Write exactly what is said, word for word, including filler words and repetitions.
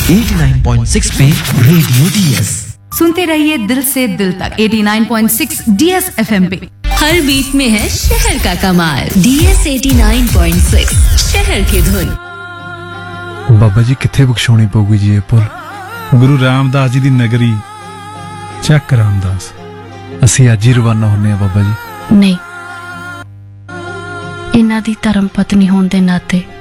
Eighty nine point six पे radio DS. सुनते रहिए दिल से दिल तक eighty nine point six DS FM पे। हर बीट में है शहर का कमाल। DS eighty nine point six शहर की धुन। बाबा जी किथे बख्शौनी पऊगी जी ये पुल? गुरु रामदास जी दी नगरी ਚੱਕ ਰਾਮਦਾਸ। ਅਸੀਂ ਅੱਜ ਹੀ ਰਵਾਨਾ ਹੁੰਨੇ ਆ ਬਾਬਾ ਜੀ। नहीं, इन्हां दी धर्म पत्नी होने दे नाते